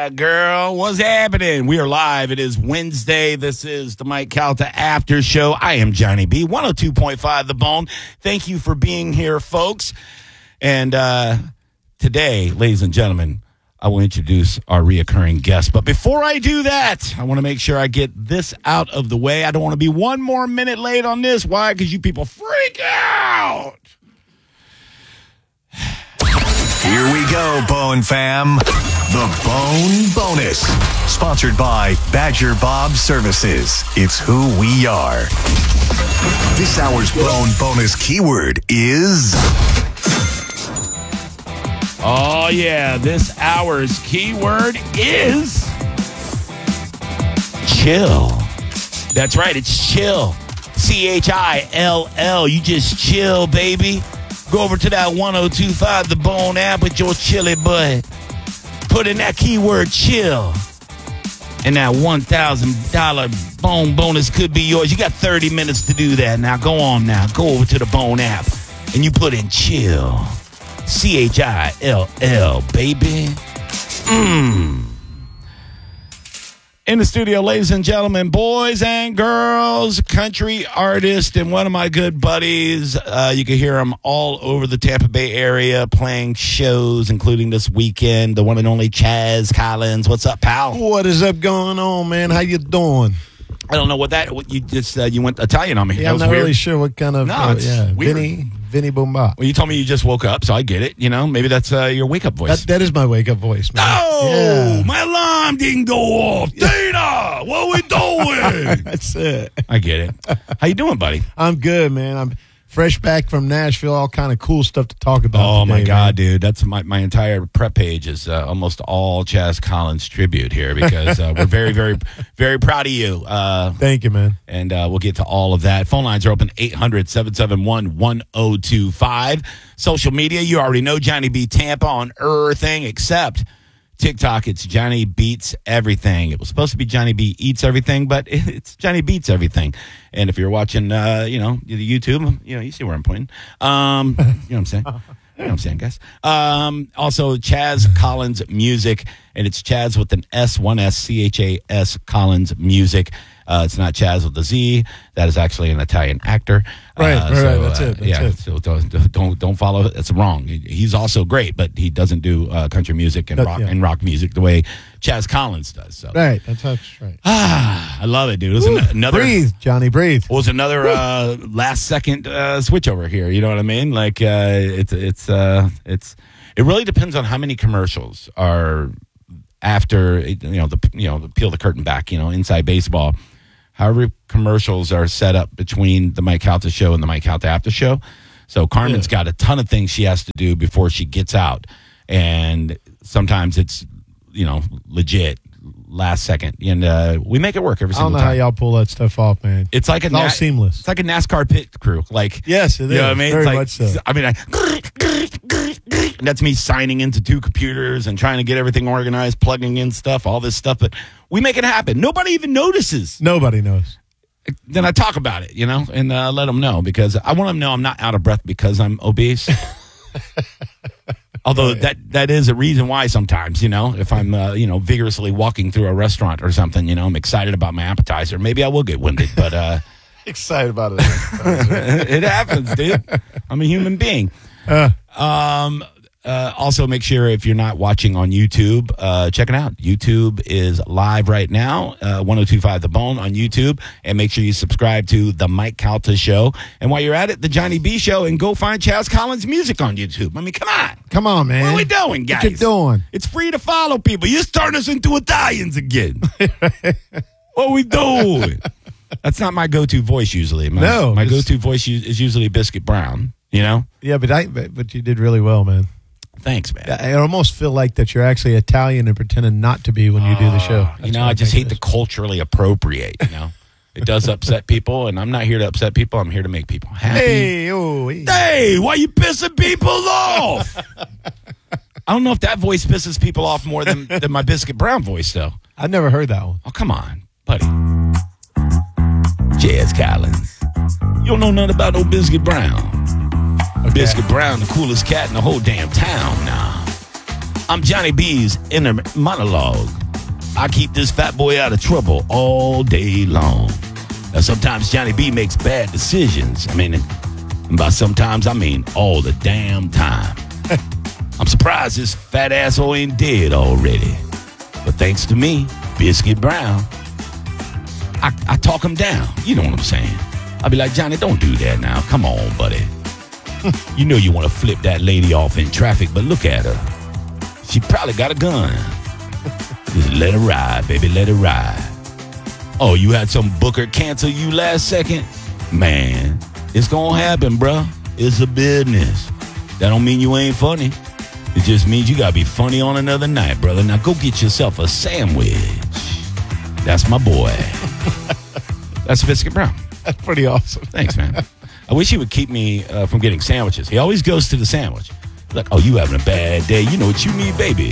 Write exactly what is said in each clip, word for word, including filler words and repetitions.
Yeah, girl, what's happening? We are live. It is Wednesday. This is the Mike Calta After Show. I am Johnny B, one oh two point five The Bone. Thank you for being here, folks. And uh, today, ladies and gentlemen, I will introduce our reoccurring guest. But before I do that, I want to make sure I get this out of the way. I don't want to be one more minute late on this. Why? Because you people freak out. Here we go, Bone fam. The Bone Bonus. Sponsored by Badger Bob Services. It's who we are. This hour's Bone Bonus keyword is... Oh, yeah. This hour's keyword is... chill. That's right. It's chill. C H I L L. You just chill, baby. Go over to that one oh two point five The Bone app with your chili butt. Put in that keyword chill. And that one thousand dollars Bone bonus could be yours. You got thirty minutes to do that. Now go on now. Go over to the Bone app. And you put in chill. C H I L L, baby. Mmm. In the studio, ladies and gentlemen, boys and girls, country artist, and one of my good buddies. Uh, you can hear him all over the Tampa Bay area playing shows, including this weekend. The one and only Chaz Collins. What's up, pal? What is up going on, man? How you doing? I don't know what that. What you just uh, you went Italian on me. Yeah, that I'm was not weird. really sure what kind of. No, uh, it's yeah, weird. Vinny, Vinny Bomba. Well, you told me you just woke up, so I get it. You know, maybe that's uh, your wake up voice. That, that is my wake up voice, man. Oh, yeah. my alarm didn't go off. Dana, what we doing? That's it. I get it. How you doing, buddy? I'm good, man. I'm fresh back from Nashville. All kind of cool stuff to talk about. Oh, today, my God, man. dude. That's my, my entire prep page is uh, almost all Chaz Collins tribute here because uh, we're very, very, very proud of you. Uh, Thank you, man. and uh, we'll get to all of that. Phone lines are open eight hundred, seven seven one, one oh two five. Social media, you already know Johnny B. Tampa on everything except TikTok. It's Johnny Beats Everything. It was supposed to be Johnny B. Eats Everything, but it's Johnny Beats Everything. And if you're watching, uh, you know, the YouTube, you know, you see where I'm pointing. Um, you know what I'm saying? You know what I'm saying, guys? Um, also, Chaz Collins Music, and it's Chaz with an S, one S, C H A S, Collins Music. Uh, it's not Chaz with a Z. That is actually an Italian actor. Right, uh, right, so, right. That's uh, it. That's yeah, it. so don't, don't don't follow. It's wrong. He's also great, but he doesn't do uh, country music and That- rock yeah. and rock music the way Chaz Collins does. So Right. That's, that's right. ah, I love it, dude. It was Woo. an- another Breathe, Johnny, breathe. was another uh, last second uh, switch over here. You know what I mean? Like uh, it's it's uh, it's it really depends on how many commercials are after you know the you know the peel the curtain back. You know, inside baseball. However, commercials are set up between the Mike Calta show and the Mike Calta after show. So Carmen's Yeah. got a ton of things she has to do before she gets out, and sometimes it's you know legit last second, and uh, we make it work every I don't single know how time. y'all pull that stuff off, man. It's like a It's all na- seamless. It's like a NASCAR pit crew. Like Yes, it you is. know what I mean? Very It's like, much so. I mean, I, that's me signing into two computers and trying to get everything organized, plugging in stuff, all this stuff. But we make it happen. Nobody even notices. Nobody knows. Then I talk about it, you know, and uh, let them know because I want them to know I'm not out of breath because I'm obese. Although that that is a reason why sometimes, you know, if I'm, uh, you know, vigorously walking through a restaurant or something, you know, I'm excited about my appetizer. Maybe I will get winded, but uh, Excited about it. it happens, dude. I'm a human being. Uh, Um, uh, also, make sure if you're not watching on YouTube, uh, check it out. YouTube is live right now, uh, one oh two point five The Bone on YouTube. And make sure you subscribe to The Mike Calta Show. And while you're at it, The Johnny B Show, and go find Chaz Collins Music on YouTube. I mean, come on. come on, man. What are we doing, guys? What you doing? It's free to follow people. You're turning us into Italians again. What are we doing? That's not my go-to voice usually. My, No, My just- go-to voice u- is usually Biscuit Brown, you know? Yeah, but I but, but you did really well, man. Thanks, man. I almost feel like that you're actually Italian and pretending not to be when you do the show. You That's know, what I just think hate it to is. culturally appropriate, you know? It does upset people, and I'm not here to upset people. I'm here to make people happy. Hey, oh, hey. Hey, why you pissing people off? I don't know if that voice pisses people off more than, than my Biscuit Brown voice, though. I've never heard that one. Oh, come on, buddy. Chaz Collins. You don't know nothing about no Biscuit Brown. Okay. Biscuit Brown, the coolest cat in the whole damn town now. I'm Johnny B's inner monologue. I keep this fat boy out of trouble all day long. Now, sometimes Johnny B makes bad decisions. I mean, and by sometimes, I mean all the damn time. I'm surprised this fat asshole ain't dead already. But thanks to me, Biscuit Brown, I, I talk him down. You know what I'm saying? I'll be like, Johnny, don't do that now. Come on, buddy. You know you want to flip that lady off in traffic, but look at her. She probably got a gun. Just let her ride, baby. Let her ride. Oh, you had some booker cancel you last second? Man, it's going to happen, bruh. It's a business. That don't mean you ain't funny. It just means you got to be funny on another night, brother. Now go get yourself a sandwich. That's my boy. That's Biscuit Brown. That's pretty awesome. Thanks, man. I wish he would keep me uh, from getting sandwiches. He always goes to the sandwich. Like, oh, you having a bad day. You know what you need, baby.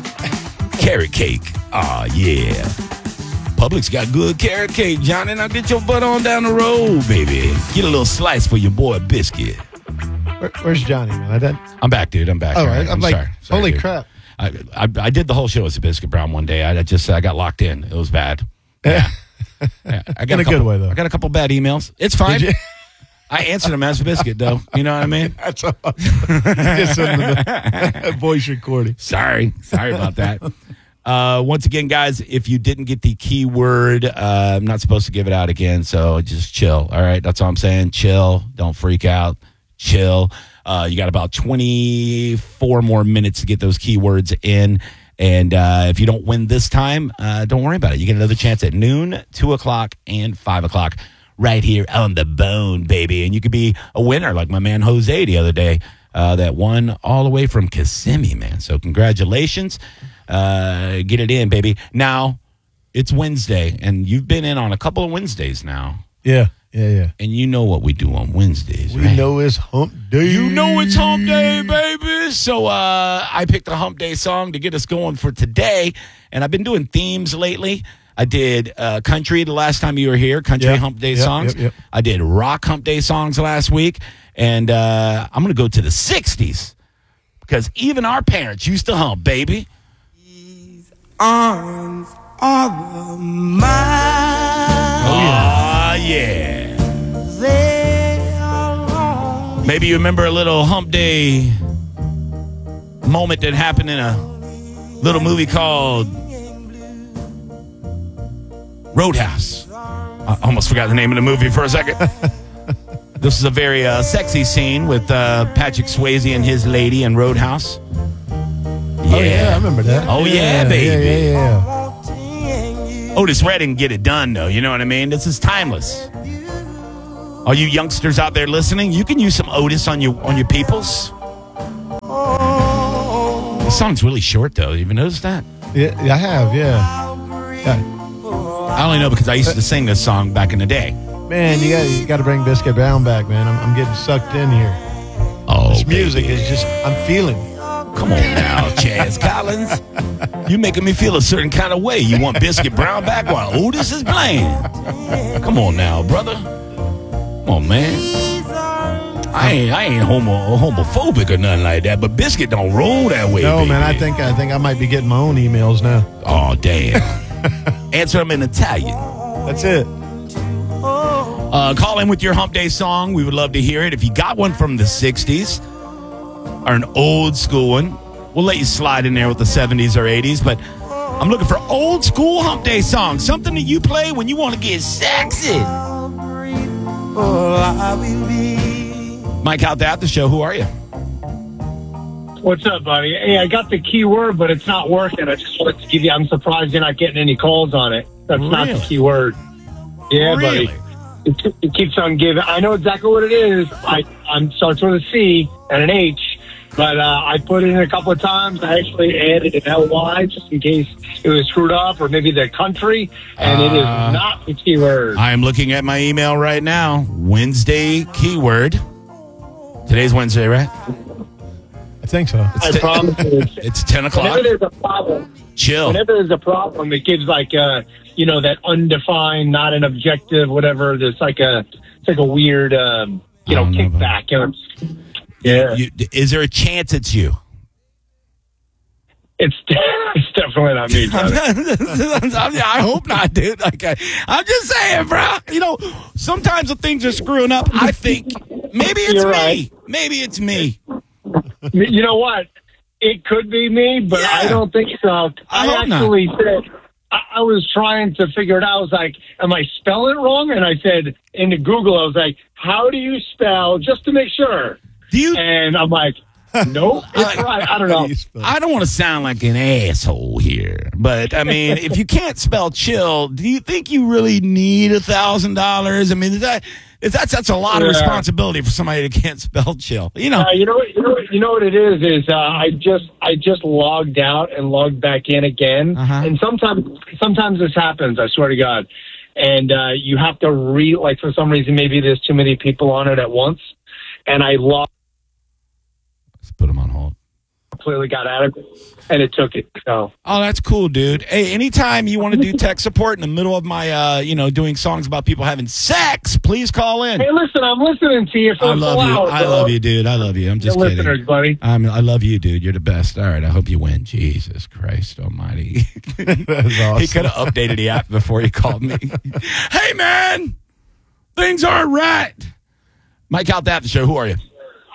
Carrot cake. Aw, oh, yeah. Publix got good carrot cake, Johnny. Now get your butt on down the road, baby. Get a little slice for your boy, Biscuit. Where, where's Johnny, man? I did... I'm back, dude. I'm back. Oh, right. I'm, I'm like, sorry. sorry holy dude. crap. I, I I did the whole show as a Biscuit Brown one day. I, I just I got locked in. It was bad. Yeah. yeah. I got In a, a couple, good way, though. I got a couple bad emails. It's fine. Did you? I answered them as a Biscuit, though. You know what I mean? That's awesome. Just send them the voice recording. Sorry. Sorry about that. Uh, once again, guys, if you didn't get the keyword, uh, I'm not supposed to give it out again, so just chill. All right? That's all I'm saying. Chill. Don't freak out. Chill. Uh, you got about twenty-four more minutes to get those keywords in. And uh, if you don't win this time, uh, don't worry about it. You get another chance at noon, two o'clock, and five o'clock right here on the Bone, baby. And you could be a winner like my man Jose the other day uh, that won all the way from Kissimmee, man. So congratulations. Uh, get it in, baby. Now, it's Wednesday, and you've been in on a couple of Wednesdays now. Yeah, yeah, yeah. And you know what we do on Wednesdays, We right? know it's hump day. You know it's hump day, baby. So uh, I picked a hump day song to get us going for today. And I've been doing themes lately. I did uh, country the last time you were here, country Yep, hump day yep, songs. yep, yep. I did rock hump day songs last week. And uh, I'm going to go to the sixties because even our parents used to hump, baby. Arms are mine. Oh, yeah. They are long. Maybe you remember a little hump day moment that happened in a little movie called Roadhouse. I almost forgot the name of the movie for a second. This is a very uh, sexy scene with uh, Patrick Swayze and his lady in Roadhouse. Oh, yeah, I remember that. Oh, yeah, baby. Yeah, yeah, yeah. Otis Redding get it done, though. You know what I mean? This is timeless. All you youngsters out there listening, you can use some Otis on your on your peoples. The song's really short, though. You even notice that? Yeah, yeah, I have, yeah. yeah. I only know because I used to sing this song back in the day. Man, you got you got to bring Biscuit Brown back, man. I'm, I'm getting sucked in here. Oh, This music baby. is just, I'm feeling it. Come on now, Chaz Collins. You making me feel a certain kind of way. You want Biscuit Brown back while Otis is playing. Come on now, brother. Come on, man. I ain't I ain't homo homophobic or nothing like that, but Biscuit don't roll that way. No, baby. man, I think I think I might be getting my own emails now. Oh, damn. Answer them in Italian. That's it. Uh, call in with your Hump Day song. We would love to hear it. If you got one from the sixties or an old school one, we'll let you slide in there with the seventies or eighties. But I'm looking for old school Hump Day songs, something that you play when you want to get sexy. Mike out there at the show. Who are you? What's up, buddy? Hey, I got the keyword, but it's not working. I just wanted to give you, I'm surprised you're not getting any calls on it. That's not the Really? keyword. Yeah, Really? buddy. It, it keeps on giving. I know exactly what it is. I, I'm starts with a C and an H, but uh, I put it in a couple of times. I actually added an L Y just in case it was screwed up, or maybe the country, and it is Uh, not the keyword. I am looking at my email right now. Wednesday keyword. Today's Wednesday, right? I think so. I t- promise you. It's, It's ten o'clock. whenever there's a problem, Chill. whenever there's a problem, it gives like uh you know, that undefined, not an objective, whatever. There's like a it's like a weird um you I know don't know kickback. You know? Yeah. You, is there a chance it's you? It's it's definitely not me, Johnny. I hope not, dude. Like, I, I'm just saying, bro. You know, sometimes the things are screwing up. I think maybe it's You're me. right. Maybe it's me. You know what? It could be me, but Yeah. I don't think so. I I, hope not. actually said, I, I was trying to figure it out. I was like, am I spelling it wrong? And I said, into Google, I was like, how do you spell, just to make sure? Do you? And I'm like, nope, it's right. I don't know. I don't want to sound like an asshole here, but I mean, if you can't spell chill, do you think you really need a thousand dollars? I mean, is that is that's that's a lot of Yeah. responsibility for somebody that can't spell chill. You know, Uh, you know what? You know what? You know what it is? Is uh, I just I just logged out and logged back in again, Uh-huh. and sometimes sometimes this happens. I swear to God, and uh, you have to re like for some reason maybe there's too many people on it at once, and I logged let's put them on hold. completely got out of it, and it took it. So Oh, that's cool, dude. Hey, anytime you want to do tech support in the middle of my, uh, you know, doing songs about people having sex, please call in. hey, listen, I'm listening to you for I a love full you. hour, I bro. love you, dude. I love you. I'm just You're kidding. listeners, buddy. I'm, I love you, dude. You're the best. All right. I hope you win. Jesus Christ Almighty. That's awesome. He could have updated the app before he called me. Hey, man, things aren't right. Mike out the show. Who are you?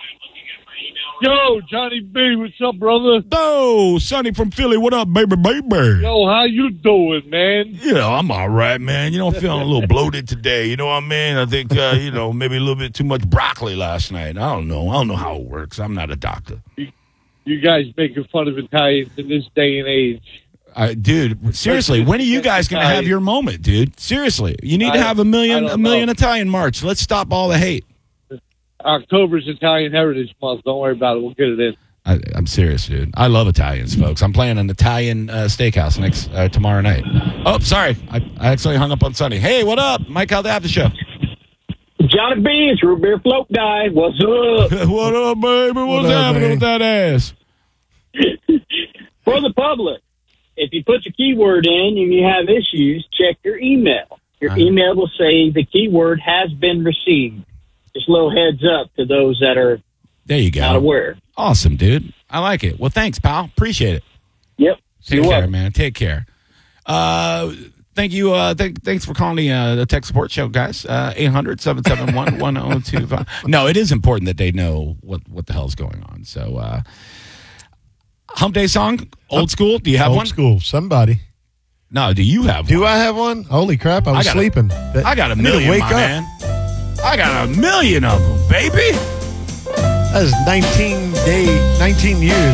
Yo, Johnny B, what's up, brother? Oh, Sonny from Philly. What up, baby, baby? Yo, how you doing, man? Yeah, I'm all right, man. You know, I'm feeling a little bloated today. You know what I mean? I think, uh, you know, maybe a little bit too much broccoli last night. I don't know. I don't know how it works. I'm not a doctor. You guys making fun of Italians in this day and age. Uh, dude, seriously, when are you guys going to have your moment, dude? Seriously, you need to I- have a I million, don't a million know. Italian march. Let's stop all the hate. October's Italian Heritage Month. Don't worry about it. We'll get it in. I, I'm serious, dude. I love Italians, folks. I'm playing an Italian uh, steakhouse next uh, tomorrow night. Oh, sorry, I, I actually hung up on Sunday. Hey, what up, Mike? How'd they have the show? Johnny B, it's Root Beer Float Guy. What's up? What up, baby? What's What up, happening baby? with that ass? For the public, if you put your keyword in and you have issues, check your email. Your Uh-huh. email will say the keyword has been received. Just a little heads up to those that are There you go. not aware. Awesome, dude. I like it. Well, thanks, pal. Appreciate it. Yep. Take You're care, welcome. man. Take care. Uh, thank you. Uh, th- thanks for calling the, uh, the tech support show, guys. Uh, eight hundred, seven seven one, one oh two five. No, it is important that they know what, what the hell's going on. So, uh, Hump Day song, old school. Do you have Old one? school. Somebody. No, do you have Do one? I have one? Holy crap! I was I got a- sleeping. That- I got a need to million, wake my up. man. I got a million of them, baby. That is nineteen day, nineteen years.